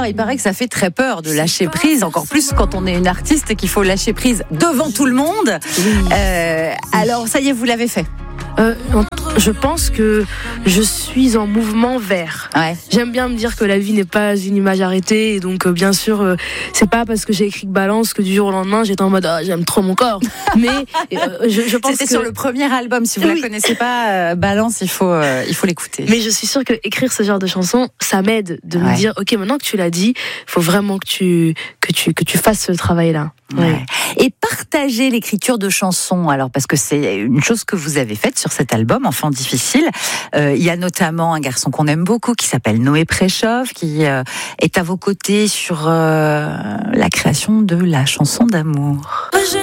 Alors, il paraît que ça fait très peur de lâcher prise, encore plus quand on est une artiste et qu'il faut lâcher prise devant tout le monde. Alors, ça y est, vous l'avez fait. Je pense que je suis en mouvement vers. Ouais. J'aime bien me dire que la vie n'est pas une image arrêtée, et donc bien sûr, c'est pas parce que j'ai écrit Balance que du jour au lendemain j'étais en mode j'aime trop mon corps. Mais je pense C'était que sur le premier album. Si vous la connaissez pas, Balance, il faut l'écouter. Mais je suis sûre que écrire ce genre de chansons, ça m'aide de me dire ok, maintenant que tu l'as dit, il faut vraiment que tu fasses ce travail-là. Ouais. Et partager l'écriture de chansons, alors parce que c'est une chose que vous avez faite sur cet album Enfant difficile. Il y a notamment un garçon qu'on aime beaucoup qui s'appelle Noé Préchoff, qui est à vos côtés sur la création de la chanson d'amour. Je